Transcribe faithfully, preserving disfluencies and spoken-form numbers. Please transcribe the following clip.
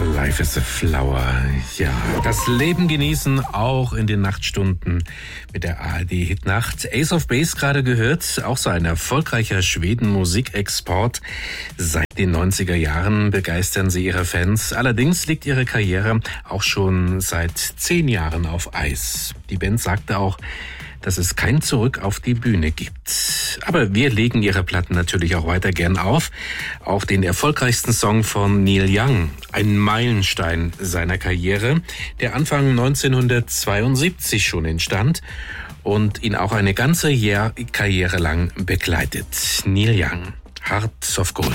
Life is a Flower. Ja, das Leben genießen, auch in den Nachtstunden mit der A R D Hitnacht. Ace of Base gerade gehört, auch so ein erfolgreicher Schweden-Musikexport. Seit den neunziger Jahren begeistern sie ihre Fans. Allerdings liegt ihre Karriere auch schon seit zehn Jahren auf Eis. Die Band sagte auch, dass es kein Zurück auf die Bühne gibt. Aber wir legen ihre Platten natürlich auch weiter gern auf. Auch den erfolgreichsten Song von Neil Young, ein Meilenstein seiner Karriere, der Anfang neunzehnhundertzweiundsiebzig schon entstand und ihn auch eine ganze Jahr Karriere lang begleitet. Neil Young, Heart of Gold.